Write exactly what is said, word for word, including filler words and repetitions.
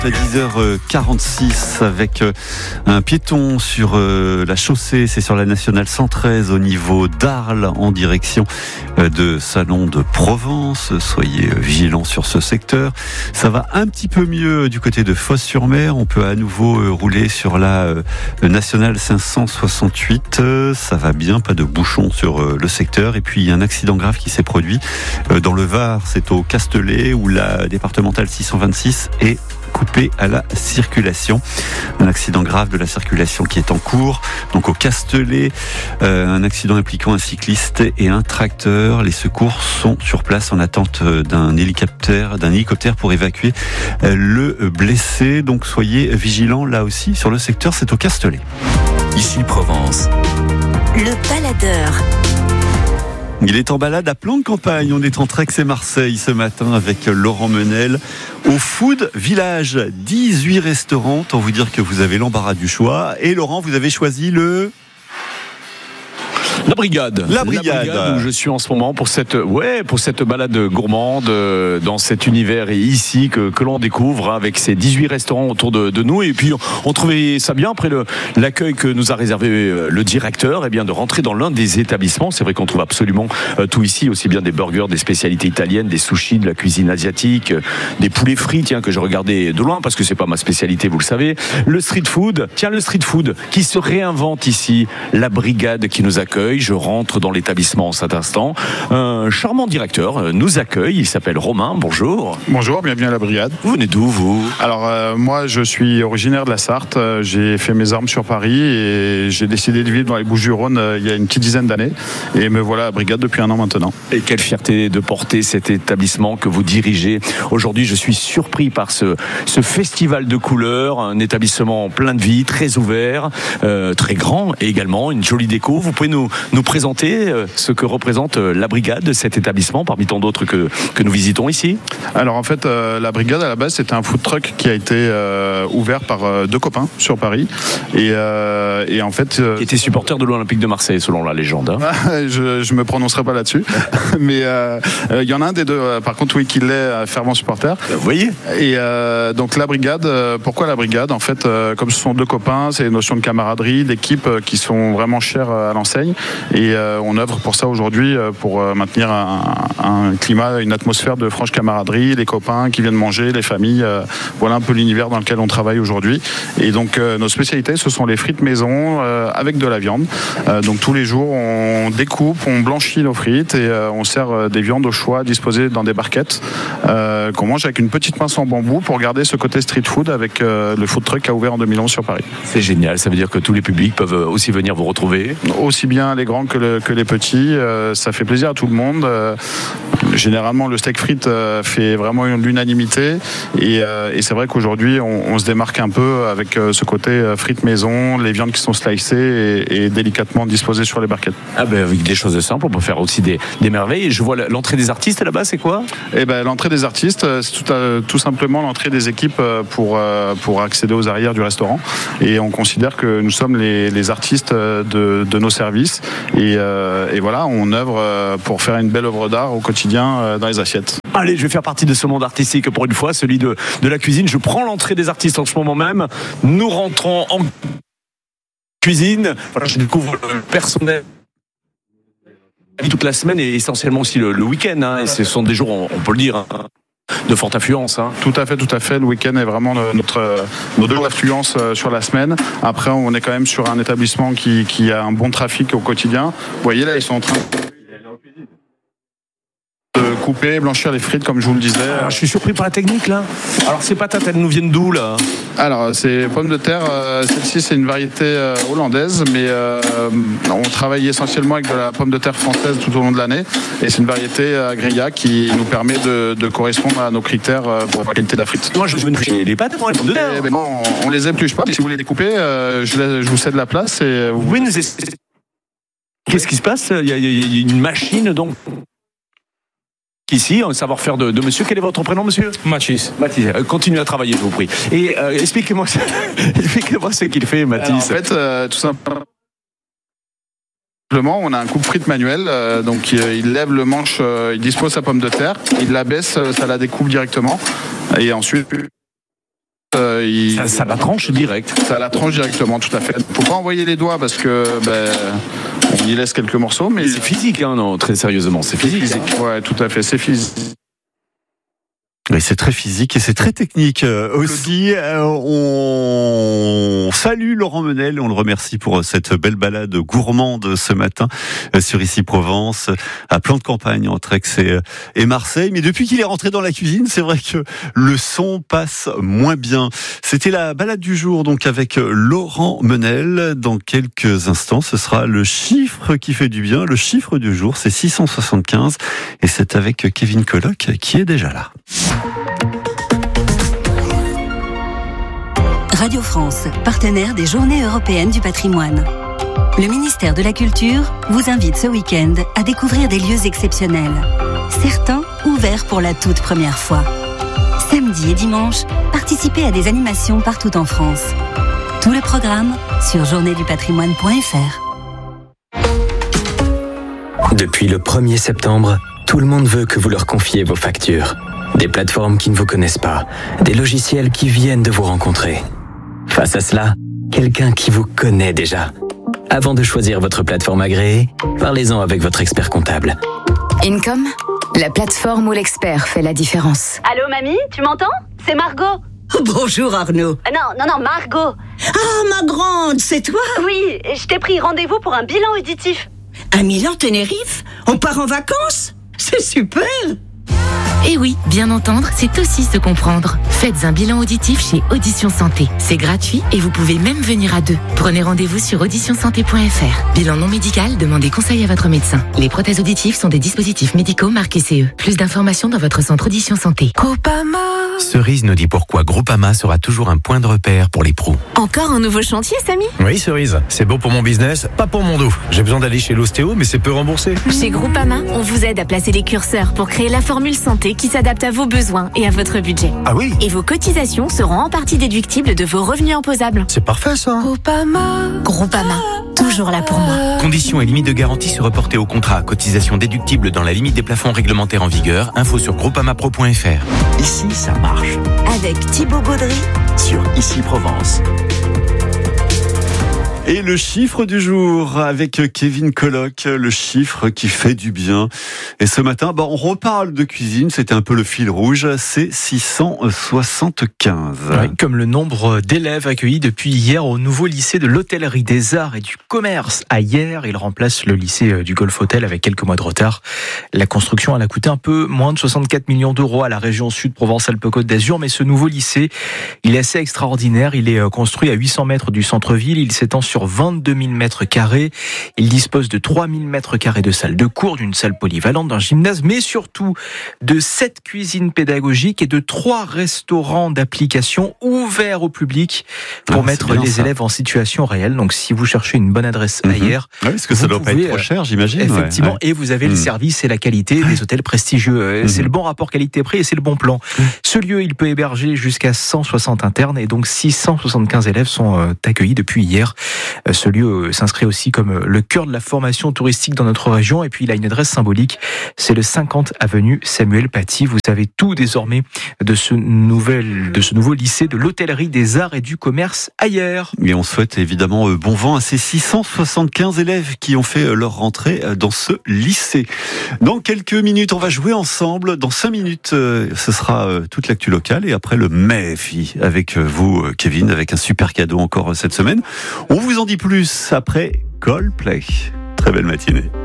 À dix heures quarante-six avec un piéton sur la chaussée, c'est sur la nationale cent treize au niveau d'Arles en direction de Salon de Provence. Soyez vigilants sur ce secteur. Ça va un petit peu mieux du côté de Fos-sur-Mer. On peut à nouveau rouler sur la nationale cinq cent soixante-huit. Ça va bien, pas de bouchons sur le secteur. Et puis il y a un accident grave qui s'est produit dans le Var. C'est au Castellet où la départementale six cent vingt-six est coupé à la circulation. Un accident grave de la circulation qui est en cours. Donc au Castellet, euh, un accident impliquant un cycliste et un tracteur. Les secours sont sur place en attente d'un hélicoptère, d'un hélicoptère pour évacuer euh, le blessé. Donc soyez vigilants là aussi sur le secteur, c'est au Castellet. Ici Provence. Le baladeur. Il est en balade à plan de campagne. On est entre Aix et Marseille ce matin avec Laurent Menel au Food Village. dix-huit restaurants. Autant vous dire que vous avez l'embarras du choix. Et Laurent, vous avez choisi le... La brigade. La brigade. La brigade où je suis en ce moment pour cette, ouais, pour cette balade gourmande euh, dans cet univers et ici que, que l'on découvre hein, avec ces dix-huit restaurants autour de, de nous. Et puis, on, on trouvait ça bien après le, l'accueil que nous a réservé euh, le directeur, et bien de rentrer dans l'un des établissements. C'est vrai qu'on trouve absolument euh, tout ici, aussi bien des burgers, des spécialités italiennes, des sushis, de la cuisine asiatique, euh, des poulets frits, tiens, que je regardais de loin parce que c'est pas ma spécialité, vous le savez. Le street food, tiens, le street food qui se réinvente ici. La brigade qui nous accueille. Je rentre dans l'établissement en cet instant. Un charmant directeur nous accueille. Il s'appelle Romain. Bonjour. Bonjour, bienvenue à la brigade. Vous venez d'où, vous ? Alors, euh, moi, je suis originaire de la Sarthe. J'ai fait mes armes sur Paris et j'ai décidé de vivre dans les Bouches-du-Rhône euh, il y a une petite dizaine d'années. Et me voilà à la brigade depuis un an maintenant. Et quelle fierté de porter cet établissement que vous dirigez. Aujourd'hui, je suis surpris par ce, ce festival de couleurs. Un établissement plein de vie, très ouvert, euh, très grand et également une jolie déco. Vous pouvez nous nous présenter ce que représente la brigade, cet établissement, parmi tant d'autres que, que nous visitons ici. Alors en fait, euh, la brigade à la base, c'était un food truck qui a été euh, ouvert par euh, deux copains sur Paris. Et, euh, et en fait... Euh, qui était supporter de l'Olympique de Marseille, selon la légende. Hein. je, je me prononcerai pas là-dessus. Mais il euh, euh, y en a un des deux, euh, par contre, oui, qui l'est, euh, fervent supporter. Vous voyez. Et euh, donc la brigade, euh, pourquoi la brigade ? En fait, euh, comme ce sont deux copains, c'est une notion de camaraderie, d'équipe euh, qui sont vraiment chères à l'enseigne. Et euh, on œuvre pour ça aujourd'hui, euh, pour euh, maintenir un, un climat, une atmosphère de franche camaraderie, les copains qui viennent manger, les familles. Euh, voilà un peu l'univers dans lequel on travaille aujourd'hui. Et donc euh, nos spécialités, ce sont les frites maison euh, avec de la viande. Euh, donc tous les jours, on découpe, on blanchit nos frites et euh, on sert euh, des viandes au choix disposées dans des barquettes euh, qu'on mange avec une petite pince en bambou pour garder ce côté street food avec euh, le food truck qui a ouvert en deux mille onze sur Paris. C'est génial, ça veut dire que tous les publics peuvent aussi venir vous retrouver. Aussi bien les grands que, le, que les petits, euh, ça fait plaisir à tout le monde. Euh, généralement, le steak frites euh, fait vraiment l'unanimité et, euh, et c'est vrai qu'aujourd'hui, on, on se démarque un peu avec euh, ce côté euh, frites maison, les viandes qui sont slicées et, et délicatement disposées sur les barquettes. Ah ben avec des choses simples, on peut faire aussi des, des merveilles. Et je vois l'entrée des artistes là-bas, c'est quoi ? Eh ben, l'entrée des artistes, c'est tout, à, tout simplement l'entrée des équipes pour, pour accéder aux arrières du restaurant. Et on considère que nous sommes les, les artistes de, de nos services. Et, et voilà, on œuvre pour faire une belle œuvre d'art au quotidien dans les assiettes. Allez, je vais faire partie de ce monde artistique pour une fois, celui de, de la cuisine. Je prends l'entrée des artistes en ce moment même. Nous rentrons en cuisine. Voilà, je découvre le personnel toute la semaine et essentiellement aussi le, le week-end. Hein, et ce sont des jours, on, on peut le dire, hein, de forte affluence. Hein. Tout à fait, tout à fait. Le week-end est vraiment notre, notre jours d'affluence sur la semaine. Après, on est quand même sur un établissement qui, qui a un bon trafic au quotidien. Vous voyez là, ils sont en train de couper, blanchir les frites, comme je vous le disais. Ah, je suis surpris par la technique là. Alors ces patates, elles nous viennent d'où là ? Alors c'est pommes de terre. Euh, celle-ci c'est une variété euh, hollandaise, mais euh, on travaille essentiellement avec de la pomme de terre française tout au long de l'année. Et c'est une variété euh, grilla qui nous permet de, de correspondre à nos critères euh, pour la qualité de la frite. Moi je veux me les pâtes, moi les pommes de terre. Et, mais non, on, on les épluche pas. Si vous voulez les couper, euh, je, laisse, je vous cède la place et vous. Oui, nous est... Qu'est-ce qui se passe ? Il y a, il y a une machine donc. Ici, un savoir-faire de, de monsieur. Quel est votre prénom, monsieur ? Mathis. Mathis, euh, continuez à travailler, je vous prie. Et euh, expliquez-moi, expliquez-moi ce qu'il fait, Mathis. Alors, en fait, euh, tout simplement, on a un coupe-frites manuel, euh, donc euh, il lève le manche, euh, il dispose sa pomme de terre, il la baisse, euh, ça la découpe directement, et ensuite Euh, il... ça, ça la tranche direct. Ça la tranche directement, tout à fait. Faut pas envoyer les doigts parce que ben, on y laisse quelques morceaux, mais c'est physique, hein, non, très sérieusement, c'est physique. physique. Hein. Ouais, tout à fait, c'est physique. Oui, c'est très physique et c'est très technique euh, aussi. Euh, on salue Laurent Menel, on le remercie pour cette belle balade gourmande ce matin euh, sur Ici Provence, à plan de campagne entre Aix et, et Marseille. Mais depuis qu'il est rentré dans la cuisine, c'est vrai que le son passe moins bien. C'était la balade du jour donc avec Laurent Menel. Dans quelques instants, ce sera le chiffre qui fait du bien. Le chiffre du jour, c'est six cent soixante-quinze et c'est avec Kevin Colloc qui est déjà là. Radio France, partenaire des Journées européennes du patrimoine. Le ministère de la Culture vous invite ce week-end à découvrir des lieux exceptionnels. Certains ouverts pour la toute première fois. Samedi et dimanche, participez à des animations partout en France. Tout le programme sur journée du patrimoine point f r. Depuis le premier septembre, tout le monde veut que vous leur confiez vos factures. Des plateformes qui ne vous connaissent pas, des logiciels qui viennent de vous rencontrer. Face à cela, quelqu'un qui vous connaît déjà. Avant de choisir votre plateforme agréée, parlez-en avec votre expert comptable. Income, la plateforme où l'expert fait la différence. Allô mamie, tu m'entends? C'est Margot. Bonjour Arnaud. Euh, non, non, non, Margot. Ah, ma grande, c'est toi? Oui, je t'ai pris rendez-vous pour un bilan auditif. À Milan, Tenerife? On part en vacances? C'est super! Et oui, bien entendre, c'est aussi se comprendre. Faites un bilan auditif chez Audition Santé. C'est gratuit et vous pouvez même venir à deux. Prenez rendez-vous sur audition santé point f r. Bilan non médical, demandez conseil à votre médecin. Les prothèses auditives sont des dispositifs médicaux marqués C E. Plus d'informations dans votre centre Audition Santé. Groupama. Cerise nous dit pourquoi Groupama sera toujours un point de repère pour les pros. Encore un nouveau chantier, Samy? Oui, Cerise. C'est bon pour mon business, pas pour mon dos. J'ai besoin d'aller chez l'ostéo, mais c'est peu remboursé. Chez Groupama, on vous aide à placer les curseurs pour créer la formule santé qui s'adapte à vos besoins et à votre budget. Ah oui? Et vos cotisations seront en partie déductibles de vos revenus imposables. C'est parfait ça. Groupama. Groupama. Toujours là pour moi. Conditions et limites de garantie se reporter au contrat. Cotisation déductible dans la limite des plafonds réglementaires en vigueur. Info sur groupama pro point f r. Ici, ça marche. Avec Thibaut Gaudry sur Ici Provence. Et le chiffre du jour avec Kevin Colloc, le chiffre qui fait du bien. Et ce matin, bah, on reparle de cuisine, c'était un peu le fil rouge, c'est six cent soixante-quinze. Oui, comme le nombre d'élèves accueillis depuis hier au nouveau lycée de l'hôtellerie, des arts et du commerce à Hyères. Il remplace le lycée du Golf Hôtel avec quelques mois de retard. La construction elle a coûté un peu moins de soixante-quatre millions d'euros à la région Sud Provence-Alpes-Côte d'Azur, mais ce nouveau lycée, il est assez extraordinaire. Il est construit à huit cents mètres du centre-ville, il s'étend sur vingt-deux mille mètres carrés. Il dispose de trois mille mètres carrés de salle de cours, d'une salle polyvalente, d'un gymnase, mais surtout de sept cuisines pédagogiques et de trois restaurants d'application ouverts au public pour ah, mettre les ça. élèves en situation réelle. Donc, si vous cherchez une bonne adresse mmh. ailleurs, oui, parce que ça doit pas être trop cher, j'imagine. Effectivement, ouais. et vous avez mmh. le service et la qualité des hôtels prestigieux. Mmh. C'est le bon rapport qualité-prix et c'est le bon plan. Mmh. Ce lieu, il peut héberger jusqu'à cent soixante internes et donc six cent soixante-quinze élèves sont accueillis depuis hier. Ce lieu s'inscrit aussi comme le cœur de la formation touristique dans notre région. Et puis, il a une adresse symbolique. C'est le cinquante avenue Samuel Paty. Vous savez tout désormais de ce, nouvel, de ce nouveau lycée de l'hôtellerie, des arts et du commerce à Hyères. Et on souhaite évidemment bon vent à ces six cent soixante-quinze élèves qui ont fait leur rentrée dans ce lycée. Dans quelques minutes, on va jouer ensemble. Dans cinq minutes, ce sera toute l'actu locale. Et après, le M E F I avec vous, Kevin, avec un super cadeau encore cette semaine. On vous en dit plus après Coldplay. Très belle matinée.